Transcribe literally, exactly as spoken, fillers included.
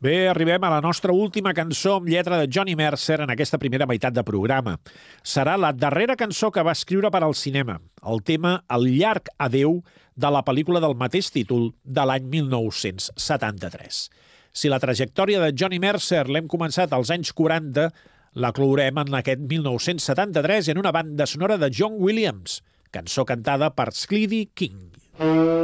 Bé, arribem a la nostra última cançó amb lletra de Johnny Mercer en aquesta primera meitat de programa. Serà la darrera cançó que va escriure per al cinema, el tema El llarg adéu de la pel·lícula del mateix títol de l'any mil nou-cents setanta-tres. Si la trajectòria de Johnny Mercer l'hem començat als anys quaranta, la clourem en aquest mil nou-cents setanta-tres en una banda sonora de John Williams, cançó cantada per Sleedy King.